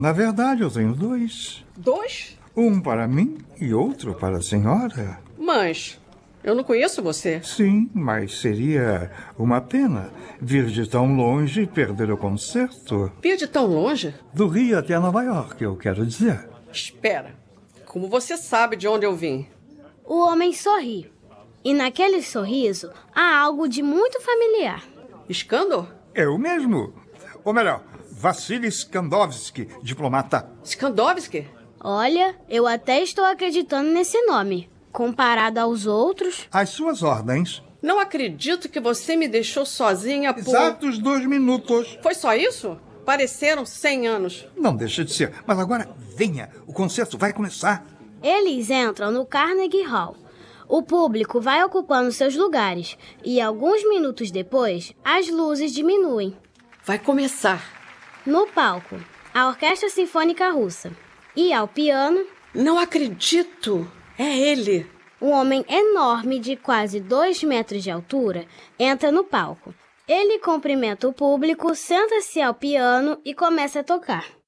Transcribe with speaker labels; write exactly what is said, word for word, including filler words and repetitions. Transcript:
Speaker 1: Na verdade, eu tenho dois.
Speaker 2: Dois?
Speaker 1: Um para mim e outro para a senhora.
Speaker 2: Mas eu não conheço você.
Speaker 1: Sim, mas seria uma pena vir de tão longe e perder o concerto.
Speaker 2: Vir de tão longe?
Speaker 1: Do Rio até Nova York, eu quero dizer.
Speaker 2: Espera. Como você sabe de onde eu vim?
Speaker 3: O homem sorri. E naquele sorriso há algo de muito familiar.
Speaker 2: Skandor?
Speaker 1: Eu mesmo. Ou melhor, Vassili Skandovski, diplomata.
Speaker 2: Skandovski?
Speaker 3: Olha, eu até estou acreditando nesse nome. Comparado aos outros...
Speaker 1: Às suas ordens.
Speaker 2: Não acredito que você me deixou sozinha por...
Speaker 1: Exatos dois minutos.
Speaker 2: Foi só isso? Pareceram cem anos.
Speaker 1: Não deixa de ser. Mas agora, venha. O concerto vai começar.
Speaker 3: Eles entram no Carnegie Hall. O público vai ocupando seus lugares. E alguns minutos depois, as luzes diminuem.
Speaker 2: Vai começar.
Speaker 3: No palco, a Orquestra Sinfônica Russa. E ao piano...
Speaker 2: Não acredito! É ele!
Speaker 3: Um homem enorme de quase dois metros de altura entra no palco. Ele cumprimenta o público, senta-se ao piano e começa a tocar.